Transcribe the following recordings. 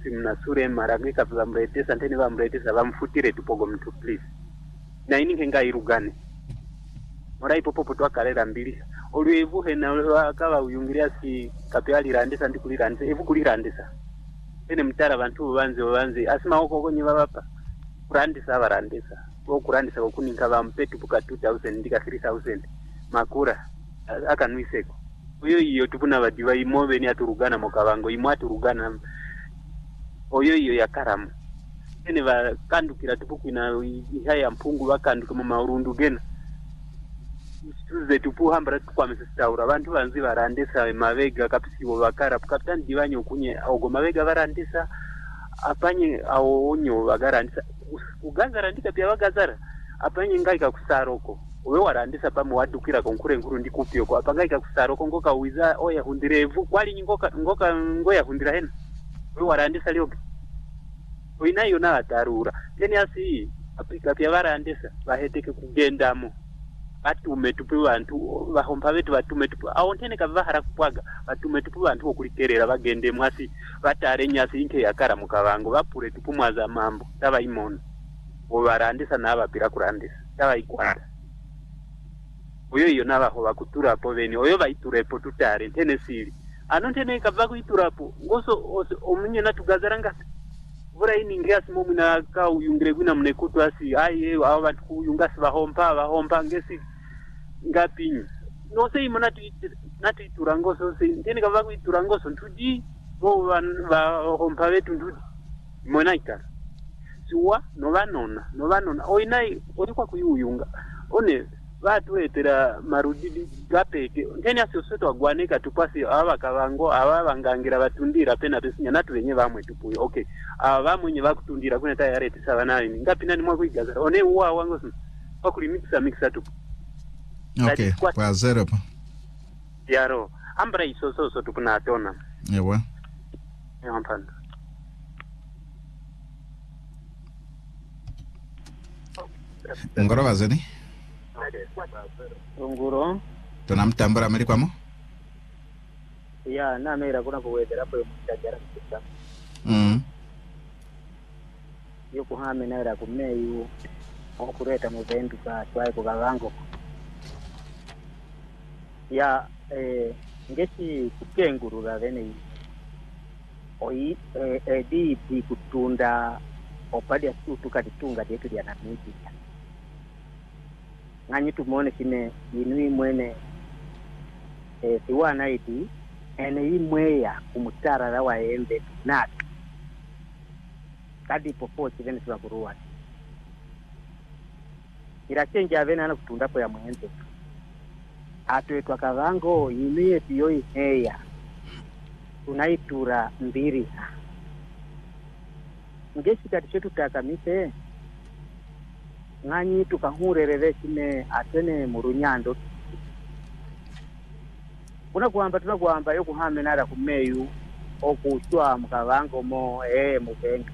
mnasure marangika vamretesa ntene vamretesa vamfutire tupogo mtu please na ininge ngairugane mora ipopo twakalera mbili olwevu hena akaba uyungiria si kapyali randesa ndikulirandesa evu kulirandesa ene mtara abantu banze asima oko konye babapa kurandesa abarandesa okurandesa okuninka bampetu puka 2000 ndika 3000 makura akanwiseko oyo tupuna badiva imobe ni aturugana mokabango imwe aturugana oyo yakaramu ene bakandukira tupuku na ihaya mpungu bakanduka mu maurundu gena tuze tupu hambara tukwamesa staura abantu banzi barandesa mabega kapisibo bakara kapitani divanyo kunye ogo mabega barandesa apanye aonyo bagarandisa ugazara ndika pya bagazara apanye ngaika kusaroko wewe warandisa pamu wadukira konkure nkuru ndikupyo kwa apangaika kusaroko ngoka wiza oya hundirevu kwali ngoka ngoya hundira hena wewe warandisa leo oinayo na atarura teni asi apika pya barandesa baheteke kugendamo batume tupu bantu bahompa betu batume tupu awontene kavahara kupwaga batume tupu bantu okuliterera bagende mwasi batarenya sinte yakara mukabango bapure tupu mwaza mambo taba imono obarandisa naba pira kurandisa taba ikwanda oyo nabaho bakutura po beni oyo baiturepo tutare ntene siri anontene kava kuiturapo ngoso omunye natugazaranga bora iningia simo muna ka uyungire gwina mnekutu asi aye abo bantu kuyungasi bahompa ngesi ngapinyu no sei mona natitura ngoso sei ntene kava kuitura ngoso ntuji bo bahompa betu ntuji mona ikara suwa no banona oinai olikwa kuyuyunga one watu etera marudidi gapeke ntene asoseto agwaneka tupasi abakabango ababangangira batundira pena pesinya natu benye bamwe tupuyo okay abamwe bakutundira kuna tayarete sawa nayo ngapina ni mwa kuigaza one uwa wango bakuli mixa tu okay kwa zero pa yaro ambra isoso tupuna tona yewa yampanda ngoro bazeni Nguro tunamtambura amerikwamo ya na mera kuna kuwedera po mutajara kisa yo kuhame na era kumeyu okureta muzendu ka twaye kugabango ya ngesi kukengurura bene oi di kutunda opadi asutu kaditunga detu ya namiji ngani tumone kine inui mwene siwana idi ene imweya kumutara la waembe nat kadi popote vene tunakuruwa irachenja vene ana kutundapo ya mwenze atwetwa kavango imie piyo iheya tunaitura mbiri ngesi kati chetu takamise ngani tukahurerere kine atene murunyando tunakuamba yo kuhame nara kumeyu okushwa mukavango mo mubenga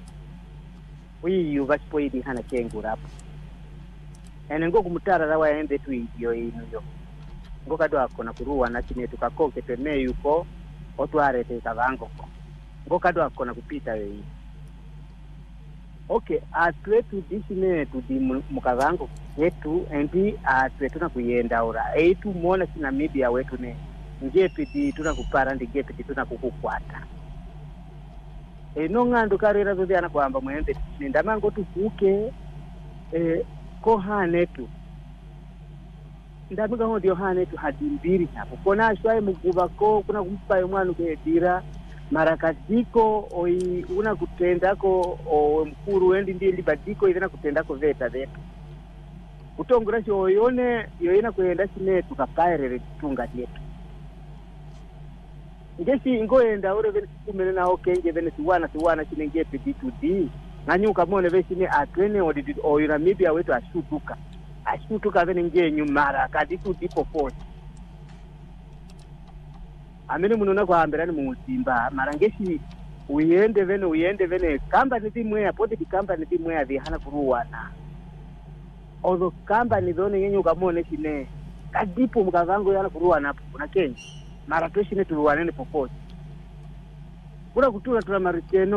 wiyu basipoidi hana kengura hapo ene ngo kumutara la waende tu iyo ino ngo kado akona kuruwa na kine tukakoke temeyu ko otwarete kavango ko ngo kado akona kupita weyi okay atwetu disine tudi mukavango yetu endi atwetu na kuyenda ora etu muona sina media wetu ne ngepiti tunakupara ndigepiti tunakukukwata no ngando karera zodi ana kwamba mwende ndamango tuvuke ko hanetu ndamiga ndio hanetu hadimbiri hapo kona shwaye muguba ko kuna kumpa mwana kedira marakaziko oi una kutendako mkuru wendi ndiye libadiko ina kutendako veta utongora cho oyone yoina kuenda chine tukapairere tunga yetu ngesi ngoenda ore vene kumene na okenge vene siwana chine ngepe D2D nganyuka mone veshine atwene oyina media wetu ashutuka vene ngenyu mara kaditu dipo force amene munona kuhambirani musimba marangesi uyende vene company timwe apote company timwe avihana kuruwana ozo company zone nyenye ukamone chine kadipo mukavango yana kuruwana hapo kuna Kenya mara tushine turuwanene popote kuna kutula tula marikeno